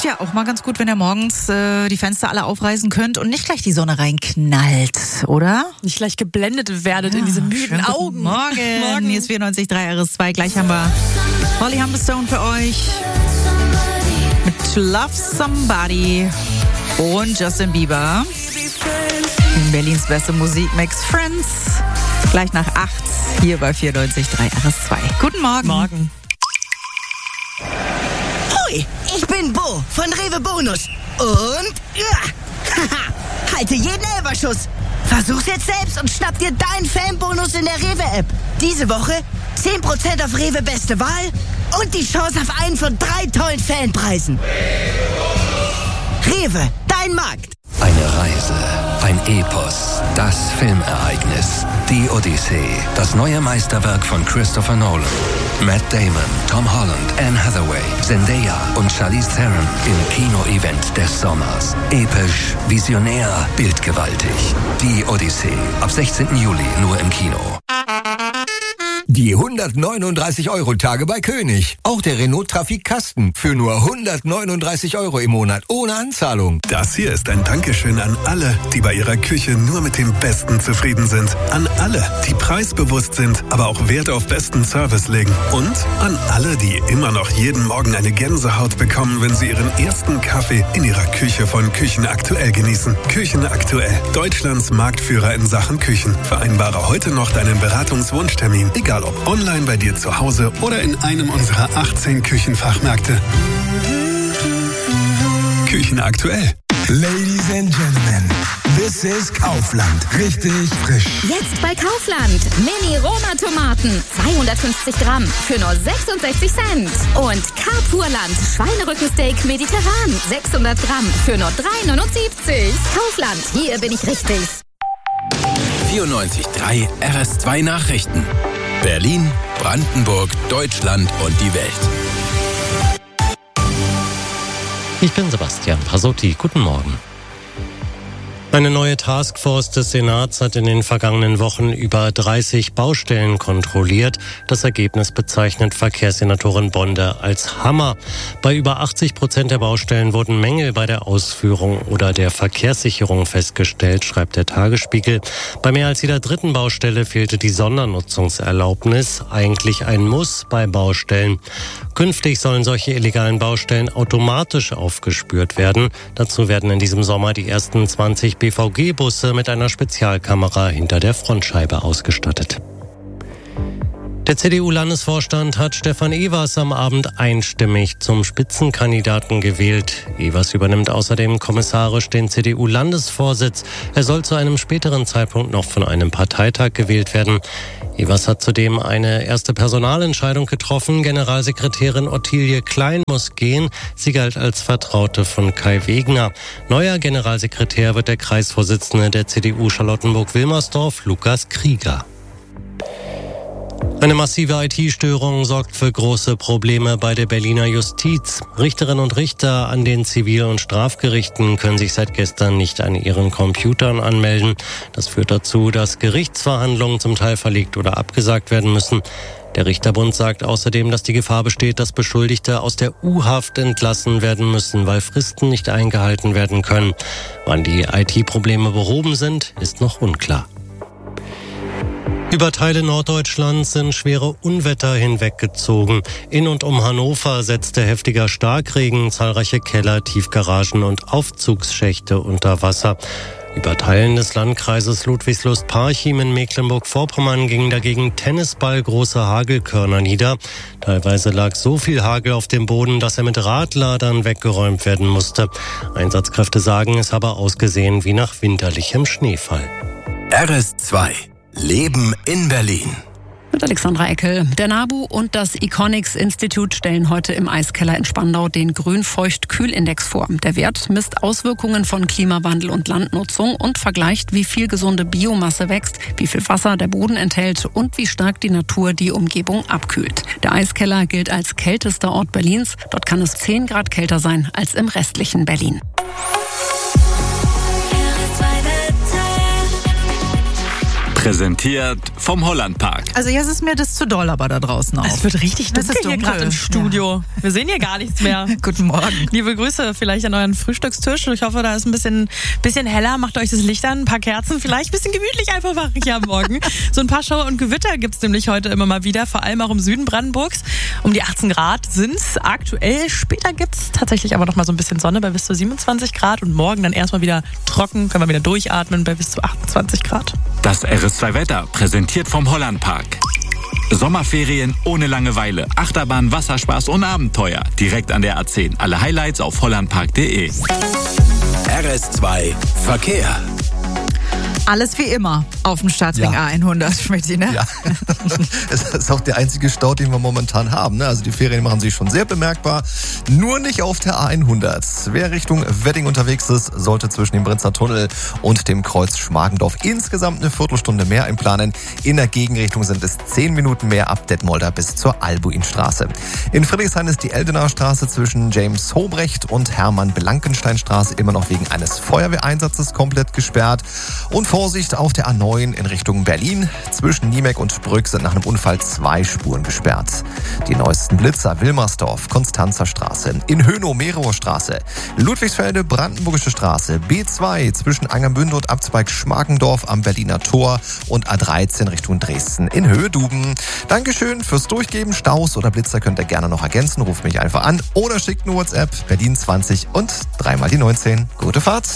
ja auch mal ganz gut, wenn ihr morgens die Fenster alle aufreißen könnt und nicht gleich die Sonne reinknallt, oder? Nicht gleich geblendet werdet in diese müden Augen. Morgen. Hier ist 94.3 RS2. Gleich haben wir Holly Humberstone für euch mit Love Somebody und Justin Bieber. In Berlins beste Musikmix Friends. Gleich nach 8 hier bei 94.3 RS2. Guten Morgen. Morgen. Hoi, ich bin Bo von Rewe Bonus. Und halte jeden Elferschuss. Versuch's jetzt selbst und schnapp dir deinen Fanbonus in der Rewe-App. Diese Woche 10% auf Rewe Beste Wahl und die Chance auf einen von 3 tollen Fanpreisen. Rewe, dein Markt. Eine Reise, ein Epos, das Filmereignis, die Odyssee, das neue Meisterwerk von Christopher Nolan. Matt Damon, Tom Holland, Anne Hathaway, Zendaya und Charlize Theron im Kino-Event des Sommers. Episch, visionär, bildgewaltig. Die Odyssee, ab 16. Juli nur im Kino. Die 139-Euro-Tage bei König. Auch der Renault Trafik Kasten für nur 139 Euro im Monat ohne Anzahlung. Das hier ist ein Dankeschön an alle, die bei ihrer Küche nur mit dem Besten zufrieden sind. An alle, die preisbewusst sind, aber auch Wert auf besten Service legen. Und an alle, die immer noch jeden Morgen eine Gänsehaut bekommen, wenn sie ihren ersten Kaffee in ihrer Küche von Küchen Aktuell genießen. Küchen Aktuell, Deutschlands Marktführer in Sachen Küchen. Vereinbare heute noch deinen Beratungswunschtermin, egal ob online bei dir zu Hause oder in einem unserer 18 Küchenfachmärkte. Küchen Aktuell. Ladies and Gentlemen, this is Kaufland. Richtig frisch. Jetzt bei Kaufland. Mini-Roma-Tomaten. 250 Gramm für nur 66 Cent. Und Carpurland. Schweinerückensteak mediterran. 600 Gramm für nur 3,79. Kaufland. Hier bin ich richtig. 94.3 RS2 Nachrichten. Berlin, Brandenburg, Deutschland und die Welt. Ich bin Sebastian Pasotti. Guten Morgen. Eine neue Taskforce des Senats hat in den vergangenen Wochen über 30 Baustellen kontrolliert. Das Ergebnis bezeichnet Verkehrssenatorin Bonde als Hammer. Bei über 80% der Baustellen wurden Mängel bei der Ausführung oder der Verkehrssicherung festgestellt, schreibt der Tagesspiegel. Bei mehr als jeder dritten Baustelle fehlte die Sondernutzungserlaubnis, eigentlich ein Muss bei Baustellen. Künftig sollen solche illegalen Baustellen automatisch aufgespürt werden. Dazu werden in diesem Sommer die ersten 20 BVG-Busse mit einer Spezialkamera hinter der Frontscheibe ausgestattet. Der CDU-Landesvorstand hat Stefan Evers am Abend einstimmig zum Spitzenkandidaten gewählt. Evers übernimmt außerdem kommissarisch den CDU-Landesvorsitz. Er soll zu einem späteren Zeitpunkt noch von einem Parteitag gewählt werden. Evers hat zudem eine erste Personalentscheidung getroffen. Generalsekretärin Ottilie Klein muss gehen. Sie galt als Vertraute von Kai Wegner. Neuer Generalsekretär wird der Kreisvorsitzende der CDU Charlottenburg-Wilmersdorf, Lukas Krieger. Eine massive IT-Störung sorgt für große Probleme bei der Berliner Justiz. Richterinnen und Richter an den Zivil- und Strafgerichten können sich seit gestern nicht an ihren Computern anmelden. Das führt dazu, dass Gerichtsverhandlungen zum Teil verlegt oder abgesagt werden müssen. Der Richterbund sagt außerdem, dass die Gefahr besteht, dass Beschuldigte aus der U-Haft entlassen werden müssen, weil Fristen nicht eingehalten werden können. Wann die IT-Probleme behoben sind, ist noch unklar. Über Teile Norddeutschlands sind schwere Unwetter hinweggezogen. In und um Hannover setzte heftiger Starkregen zahlreiche Keller, Tiefgaragen und Aufzugsschächte unter Wasser. Über Teilen des Landkreises Ludwigslust-Parchim in Mecklenburg-Vorpommern gingen dagegen tennisballgroße Hagelkörner nieder. Teilweise lag so viel Hagel auf dem Boden, dass er mit Radladern weggeräumt werden musste. Einsatzkräfte sagen, es habe ausgesehen wie nach winterlichem Schneefall. RS2 Leben in Berlin. Mit Alexandra Eckel. Der NABU und das Econics-Institut stellen heute im Eiskeller in Spandau den Grünfeucht-Kühlindex vor. Der Wert misst Auswirkungen von Klimawandel und Landnutzung und vergleicht, wie viel gesunde Biomasse wächst, wie viel Wasser der Boden enthält und wie stark die Natur die Umgebung abkühlt. Der Eiskeller gilt als kältester Ort Berlins. Dort kann es 10 Grad kälter sein als im restlichen Berlin. Präsentiert vom Hollandpark. Also jetzt ist mir das zu doll, aber da draußen auch. Es wird richtig dunkel hier gerade im Studio. Ja. Wir sehen hier gar nichts mehr. Guten Morgen. Liebe Grüße vielleicht an euren Frühstückstisch. Ich hoffe, da ist ein bisschen heller. Macht euch das Licht an, ein paar Kerzen, vielleicht ein bisschen gemütlich einfach machen hier am Morgen. So ein paar Schauer und Gewitter gibt's nämlich heute immer mal wieder, vor allem auch im Süden Brandenburgs. Um die 18 Grad sind's aktuell. Später gibt's tatsächlich aber noch mal so ein bisschen Sonne bei bis zu 27 Grad und morgen dann erstmal wieder trocken, können wir wieder durchatmen bei bis zu 28 Grad. Das RS2 Wetter, präsentiert vom Hollandpark. Sommerferien ohne Langeweile, Achterbahn, Wasserspaß und Abenteuer. Direkt an der A10. Alle Highlights auf hollandpark.de. RS2 Verkehr. Alles wie immer auf dem Stadtring A100, Schmidti, ne? Ja, es ist auch der einzige Stau, den wir momentan haben. Ne? Also die Ferien machen sich schon sehr bemerkbar. Nur nicht auf der A100. Wer Richtung Wedding unterwegs ist, sollte zwischen dem Brinzer Tunnel und dem Kreuz Schmargendorf insgesamt eine Viertelstunde mehr einplanen. In der Gegenrichtung sind es 10 Minuten mehr ab Detmolder bis zur Albuinstraße. In Friedrichshain ist die Eldener Straße zwischen James Hobrecht und Hermann Blankenstein-Straße immer noch wegen eines Feuerwehreinsatzes komplett gesperrt. Und Vorsicht auf der A9 in Richtung Berlin. Zwischen Niemek und Brück sind nach einem Unfall 2 Spuren gesperrt. Die neuesten Blitzer: Wilmersdorf, Konstanzer Straße, in Hönow, Merower Straße, Ludwigsfelde, Brandenburgische Straße, B2 zwischen Angermünde und Abzweig Schmargendorf am Berliner Tor und A13 Richtung Dresden in Höhe Duben. Dankeschön fürs Durchgeben. Staus oder Blitzer könnt ihr gerne noch ergänzen. Ruft mich einfach an oder schickt eine WhatsApp. Berlin 20 und 3 die 19. Gute Fahrt.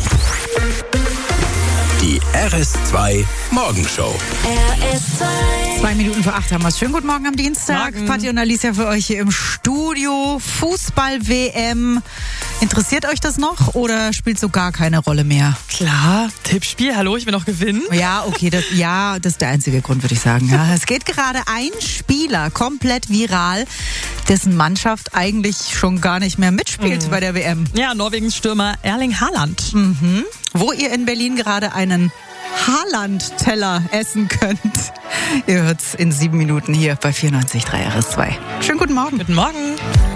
Die RS2 Morgenshow. RS2. 2 Minuten vor 8 haben wir es. Schönen guten Morgen am Dienstag. Morgen. Patti und Alicia für euch hier im Studio. Fußball-WM. Interessiert euch das noch oder spielt so gar keine Rolle mehr? Klar, Tippspiel, hallo, ich will noch gewinnen. Ja, okay, das ist der einzige Grund, würde ich sagen. Ja, es geht gerade ein Spieler komplett viral, dessen Mannschaft eigentlich schon gar nicht mehr mitspielt bei der WM. Ja, Norwegens Stürmer Erling Haaland. Wo ihr in Berlin gerade einen Haaland-Teller essen könnt. Ihr hört's in 7 Minuten hier bei 94.3 RS2. Schönen guten Morgen. Guten Morgen.